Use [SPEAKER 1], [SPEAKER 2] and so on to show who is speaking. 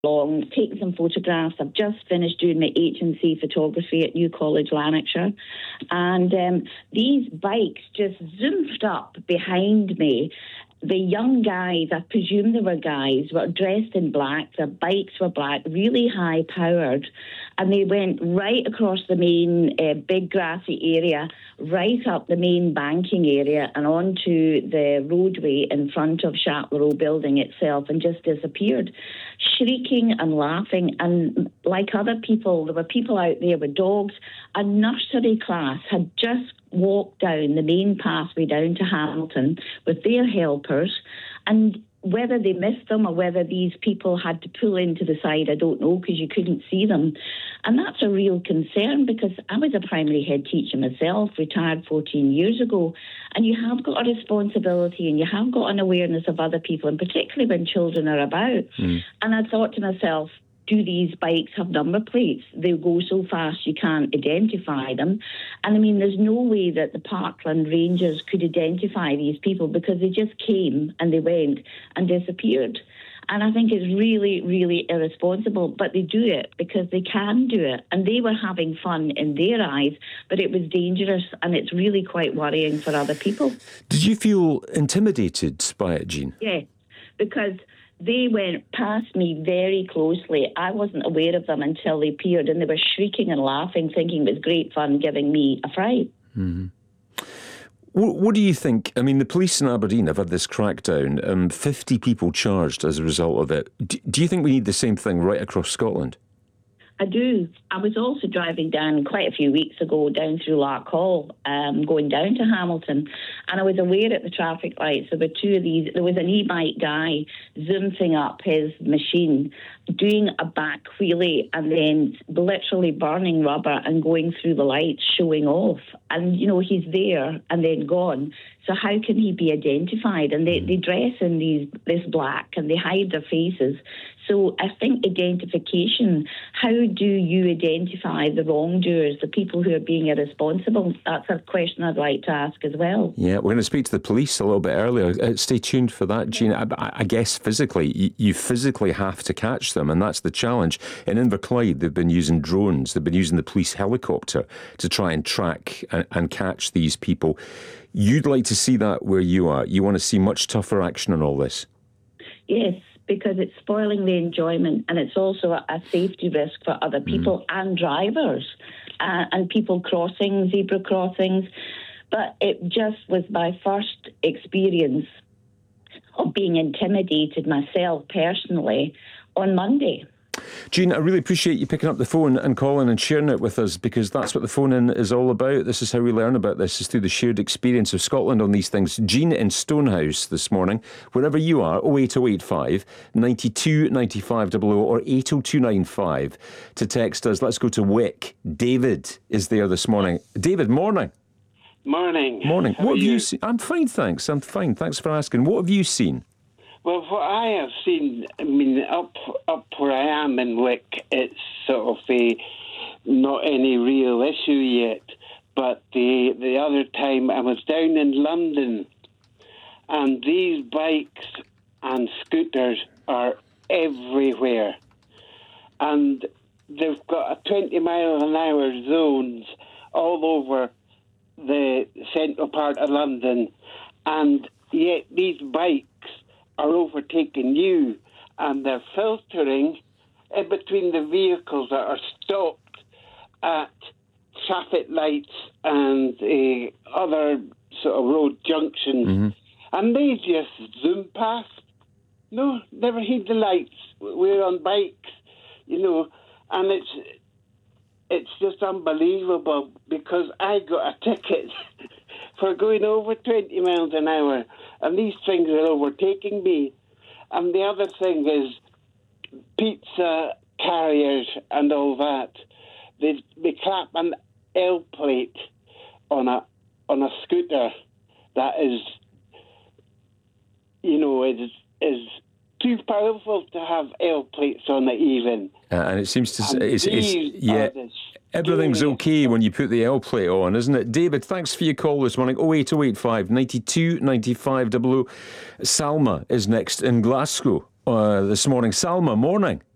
[SPEAKER 1] along, taking some photographs. I've just finished doing my H&C photography at New College, Lanarkshire. And these bikes just zoomed up behind me. The young guys, I presume they were guys, were dressed in black. Their bikes were black, really high-powered. And they went right across the main big grassy area, right up the main banking area and onto the roadway in front of Chapel building itself and just disappeared, shrieking and laughing. And like other people, there were people out there with dogs. A nursery class had just walked down the main pathway down to Hamilton with their helpers, and whether they missed them or whether these people had to pull into the side, I don't know, because you couldn't see them. And that's a real concern, because I was a primary head teacher myself, retired 14 years ago, and you have got a responsibility and you have got an awareness of other people, and particularly when children are about. And I thought to myself, do these bikes have number plates? They go so fast you can't identify them. And I mean, there's no way that the Parkland Rangers could identify these people, because they just came and they went and disappeared. And I think it's really, really irresponsible. But they do it because they can do it. And they were having fun in their eyes, but it was dangerous, and it's really quite worrying for other people.
[SPEAKER 2] Did you feel intimidated by it, Jean?
[SPEAKER 1] Yeah, because they went past me very closely. I wasn't aware of them until they appeared, and they were shrieking and laughing, thinking it was great fun, giving me a fright.
[SPEAKER 2] Mm-hmm. What do you think? I mean, the police in Aberdeen have had this crackdown, 50 people charged as a result of it. Do you think we need the same thing right across Scotland?
[SPEAKER 1] I do. I was also driving down quite a few weeks ago down through Larkhall, going down to Hamilton, and I was aware at the traffic lights there were two of these. There was an e-bike guy zooming up his machine, doing a back wheelie and then literally burning rubber and going through the lights, showing off. And, you know, he's there and then gone. So how can he be identified? And they dress in this black and they hide their faces. So I think identification, how do you identify the wrongdoers, the people who are being irresponsible? That's a question I'd like to ask as well.
[SPEAKER 2] Yeah, we're going to speak to the police a little bit earlier. Stay tuned for that, Jean. I guess physically, you physically have to catch them, and that's the challenge. In Inverclyde, they've been using drones. They've been using the police helicopter to try and track and catch these people. You'd like to see that where you are. You want to see much tougher action on all this?
[SPEAKER 1] Yes, because it's spoiling the enjoyment, and it's also a safety risk for other people and drivers and people crossing zebra crossings. But it just was my first experience of being intimidated myself personally on Monday.
[SPEAKER 2] Jean, I really appreciate you picking up the phone and calling and sharing it with us, because that's what the phone-in is all about. This is how we learn about this, is through the shared experience of Scotland on these things. Jean in Stonehouse this morning, wherever you are, 08085 92 95 00 or 80295 to text us. Let's go to Wick. David is there this morning. David, morning.
[SPEAKER 3] Morning.
[SPEAKER 2] Morning.
[SPEAKER 3] How
[SPEAKER 2] what
[SPEAKER 3] are
[SPEAKER 2] have you
[SPEAKER 3] you
[SPEAKER 2] seen? I'm fine, thanks. I'm fine. Thanks for asking. What have you seen?
[SPEAKER 3] Well, what I have seen, I mean, up where I am in Wick, it's sort of not any real issue yet. But the other time I was down in London, and these bikes and scooters are everywhere. And they've got a 20 mile an hour zones all over the central part of London. And yet these bikes are overtaking you, and they're filtering in between the vehicles that are stopped at traffic lights and other sort of road junctions, and they just zoom past. No, never heed the lights. We're on bikes, you know, and it's just unbelievable, because I got a ticket for going over 20 miles an hour, and these things are overtaking me. And the other thing is pizza carriers and all that. They clap an L plate on a scooter that is, you know, is too powerful to have L plates on it even.
[SPEAKER 2] And it seems to everything's okay when you put the L plate on, isn't it? David, thanks for your call this morning. 08085 92 95 00. Salma is next in Glasgow this morning. Salma, morning.